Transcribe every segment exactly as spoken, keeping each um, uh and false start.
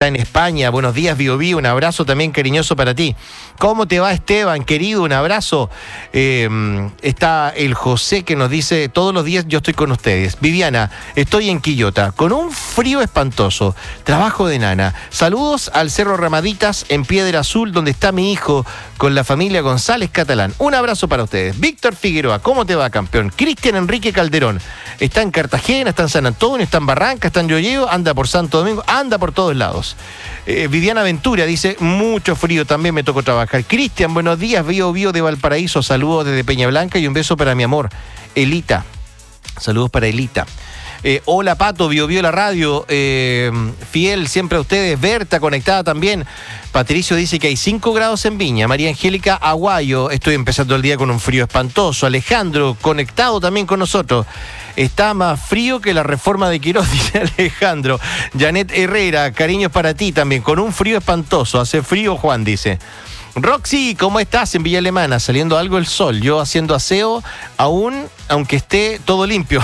está en España. Buenos días, Bio Bio. Un abrazo también cariñoso para ti. ¿Cómo te va, Esteban, querido? Un abrazo. Eh, está el José que nos dice, todos los días yo estoy con ustedes. Viviana, estoy en Quillota, con un frío espantoso. Trabajo de nana. Saludos al Cerro Ramaditas en Piedra Azul, donde está mi hijo con la familia González Catalán. Un abrazo para ustedes. Víctor Figueroa, ¿cómo te va, campeón? Cristian Enrique Calderón, está en Cartagena, está en San Antonio, está en Barranca, está en Yoyeo, anda por Santo Domingo, anda por todos lados. Eh, Viviana Ventura dice, mucho frío, también me tocó trabajar. Cristian, buenos días, Bio Bio de Valparaíso, saludos desde Peña Blanca y un beso para mi amor, Elita. Saludos para Elita. Eh, hola Pato, Bio Bio la radio, eh, fiel siempre a ustedes. Berta conectada también. Patricio dice que hay cinco grados en Viña. María Angélica Aguayo, estoy empezando el día con un frío espantoso. Alejandro conectado también con nosotros. Está más frío que la reforma de Quirós, dice Alejandro. Janet Herrera, cariños para ti también, con un frío espantoso. Hace frío, Juan dice. Roxy, ¿cómo estás en Villa Alemana? Saliendo algo el sol, yo haciendo aseo aún, aunque esté todo limpio.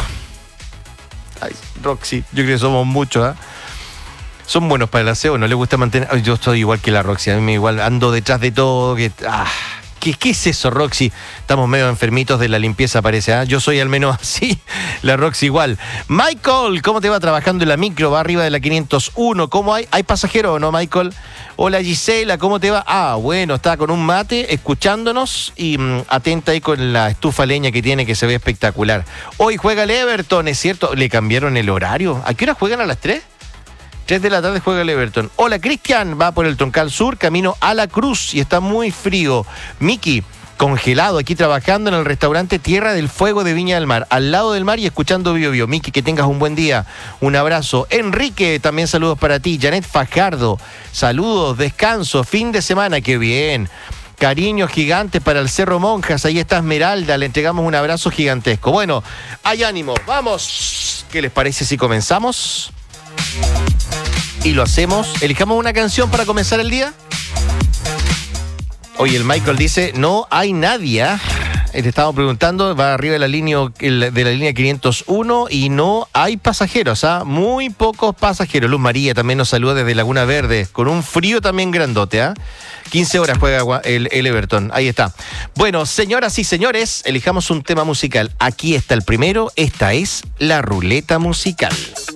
Ay, Roxy, yo creo que somos muchos, ¿eh? Son buenos para el aseo, no les gusta mantener. Ay, yo estoy igual que la Roxy, a mí me igual ando detrás de todo. Que... Ah, ¿qué, ¿Qué es eso, Roxy? Estamos medio enfermitos de la limpieza, parece, ¿eh? Yo soy al menos así, la Roxy igual. Michael, ¿cómo te va trabajando en la micro? Va arriba de la quinientos uno, ¿cómo hay? ¿Hay pasajero o no, Michael? Hola Gisela, ¿cómo te va? Ah, bueno, está con un mate, escuchándonos y mmm, atenta ahí con la estufa leña que tiene, que se ve espectacular. Hoy juega el Everton, ¿es cierto? ¿Le cambiaron el horario? ¿A qué hora juegan? ¿A las tres? tres de la tarde juega el Everton. Hola Cristian, va por el Troncal Sur, camino a La Cruz y está muy frío. Miki, congelado aquí trabajando en el restaurante Tierra del Fuego de Viña del Mar, al lado del mar y escuchando Bio Bio. Miki, que tengas un buen día, un abrazo. Enrique, también saludos para ti. Janet Fajardo, saludos, descanso, fin de semana, qué bien. Cariños gigantes para el Cerro Monjas, ahí está Esmeralda, le entregamos un abrazo gigantesco. Bueno, hay ánimo, vamos. ¿Qué les parece si comenzamos? Y lo hacemos, elijamos una canción para comenzar el día. Oye, el Michael dice, no hay nadie. Te estamos preguntando, va arriba de la línea, de la línea quinientos uno y no hay pasajeros, ¿ah? ¿eh? Muy pocos pasajeros. Luz María también nos saluda desde Laguna Verde, con un frío también grandote, ¿ah? ¿eh? quince horas juega el, el Everton, ahí está. Bueno, señoras y señores, elijamos un tema musical. Aquí está el primero, esta es la ruleta musical.